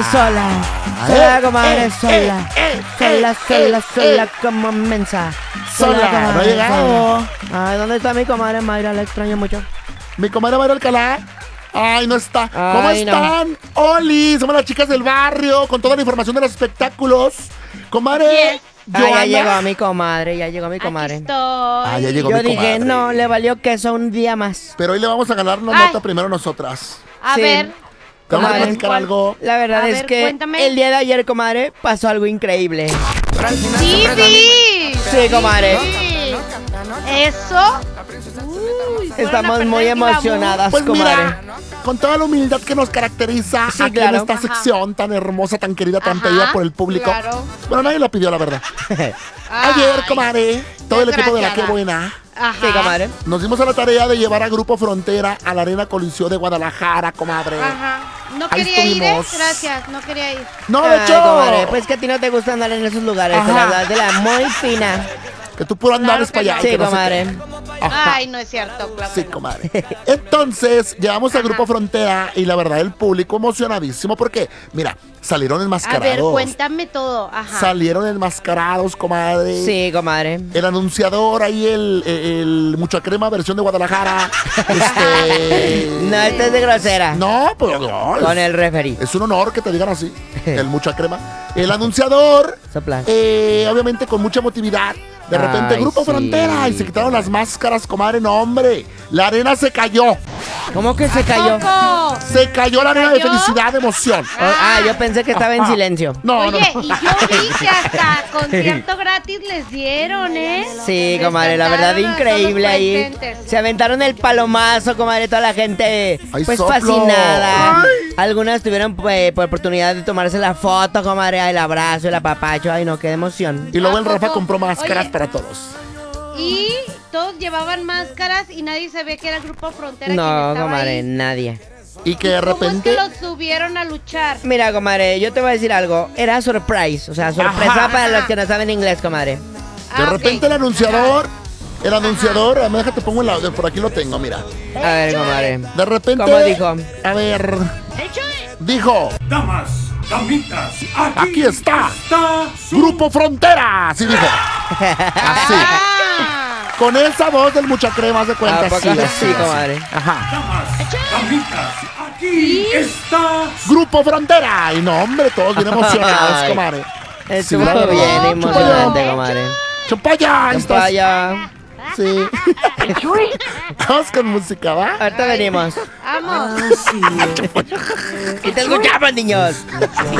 sola. Sola, comadre, sola. Sola, como mensa. Sola, no ha comadre, llegado. sola. Ay, ¿dónde está mi comadre Mayra? La extraño mucho. Mi comadre Mayra Alcalá. Ay, no está. ¿Cómo Ay, no. están? Oli, somos las chicas del barrio con toda la información de los espectáculos. Comadre. Ya Joana. llegó mi comadre, ya llegó mi comadre. Aquí estoy. Ah, ya llegó Yo mi dije, comadre. no, le valió queso un día más. Pero hoy le vamos a ganar una Ay. nota primero nosotras. A Sí. ver. Te vamos a Comadre. platicar algo. La verdad A es ver, que cuéntame. el día de ayer, comadre, pasó algo increíble. Sí, sí. Sí, comadre. Sí. Eso. Uy, fueron a Estamos perder muy el glamour. emocionadas, Pues comadre. mira, con toda la humildad que nos caracteriza Sí, aquí claro. en esta Ajá. sección tan hermosa, tan querida, tan Ajá, pedida por el público. claro. Bueno, nadie la pidió, la verdad. Ayer, comadre, todo el equipo de La Qué desgraciada. Buena, Ajá. Sí, comadre. nos dimos a la tarea de llevar a Grupo Frontera a la Arena Coliseo de Guadalajara, comadre. Ajá. No Ahí quería ir, estuvimos. Gracias, no quería ir. No, de Ay, hecho, comadre, pues que a ti no te gusta andar en esos lugares, Ajá. la verdad, de la muy fina. que tú puro andabas Claro que para allá. no. y Sí, que no sé comadre. qué. Ajá. Ay, no es cierto, claro. Sí, que no. comadre. Entonces, llevamos a Grupo Frontera y la verdad, el público emocionadísimo porque, mira, salieron A enmascarados. ver, cuéntame todo. Ajá. Salieron enmascarados, comadre. Sí, comadre. El anunciador ahí, el Mucha Crema versión de Guadalajara. No, esta es de grosera. No, pues no. Con el referí. Es un honor que te digan así. El Mucha Crema. El anunciador, Sopla. obviamente con mucha emotividad. De repente, Ay, Grupo sí. Frontera. Y se quitaron las máscaras, comadre. No, hombre. La arena se cayó. ¿Cómo que se cayó? Poco. Se cayó la arena de cayó? felicidad, de emoción. Yo pensé que estaba en silencio. No, Oye, no, no. y yo vi que hasta concierto gratis les dieron, ¿eh? Sí, Les comadre, la verdad cantaron a todos increíble los ahí. presentes. Se aventaron el palomazo, comadre, toda la gente Ay, pues soplo. fascinada. Ay. Algunas tuvieron por oportunidad de tomarse la foto, comadre, el abrazo, el apapacho. Ay, no, qué emoción. Y luego ¿A el Rafa poco? compró máscaras Oye. para todos. Y todos llevaban máscaras y nadie sabía que era el Grupo Frontera. quien No, estaba comadre, ahí. nadie. Y que de ¿Cómo es repente. que los subieron a luchar? Mira, comadre, yo te voy a decir algo. Era surprise, o sea, sorpresa Ajá. para los que no saben inglés, comadre. De Ok. repente el anunciador, déjate pongo el audio, por aquí lo tengo, mira. A ver, comadre. De repente. ¿Cómo dijo? A ver. Dijo, Damas, damitas, aquí está. Grupo Frontera. Así dijo. Así. Ah, Con esa voz del Mucha Crema, haz de cuenta. ¿A poco así, sí, así. comadre? Ajá. damas, damitas, aquí está. Grupo Frontera. Y no, hombre, todos bien emocionados, Ay. comadre. Estuvo la verdad. bien Chupa emocionante, ya. comadre. Chupaya. Ahí estás. Vaya. Sí. Vamos con música, ¿va? Ahorita venimos. vamos. Y te escuchamos, niños.